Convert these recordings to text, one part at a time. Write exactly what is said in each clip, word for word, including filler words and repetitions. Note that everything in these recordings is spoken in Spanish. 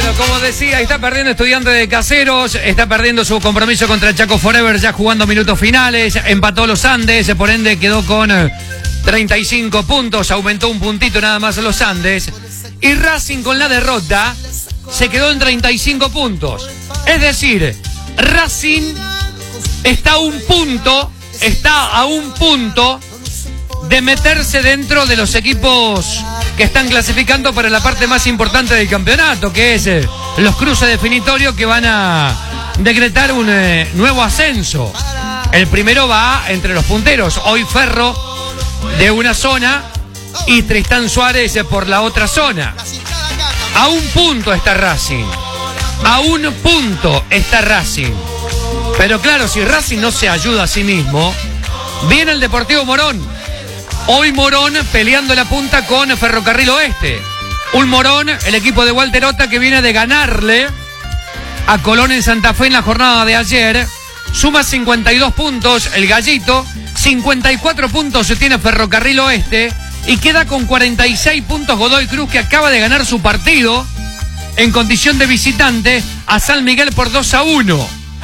Bueno, como decía, está perdiendo Estudiantes de Caseros, está perdiendo su compromiso contra Chaco Forever ya jugando minutos finales, empató los Andes, por ende quedó con treinta y cinco puntos, aumentó un puntito nada más los Andes, y Racing con la derrota se quedó en treinta y cinco puntos. Es decir, Racing está a un punto, está a un punto de meterse dentro de los equipos que están clasificando para la parte más importante del campeonato, que es eh, los cruces definitorios que van a decretar un eh, nuevo ascenso. El primero va entre los punteros, hoy Ferro de una zona y Tristán Suárez eh, por la otra zona. A un punto está Racing, a un punto está Racing. Pero claro, si Racing no se ayuda a sí mismo, viene el Deportivo Morón. Hoy Morón peleando la punta con Ferrocarril Oeste. Un Morón, el equipo de Walter Ota, que viene de ganarle a Colón en Santa Fe en la jornada de ayer. Suma cincuenta y dos puntos el Gallito, cincuenta y cuatro puntos se tiene Ferrocarril Oeste y queda con cuarenta y seis puntos Godoy Cruz, que acaba de ganar su partido en condición de visitante a San Miguel por dos a uno.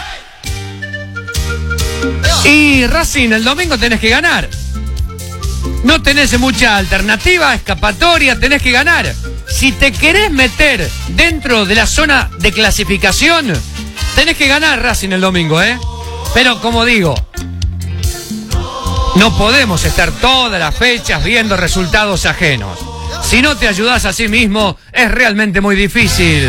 Y Racing, el domingo tenés que ganar. No tenés mucha alternativa, escapatoria, tenés que ganar. Si te querés meter dentro de la zona de clasificación, tenés que ganar Racing el domingo, ¿eh? Pero como digo, no podemos estar todas las fechas viendo resultados ajenos. Si no te ayudás a sí mismo, es realmente muy difícil.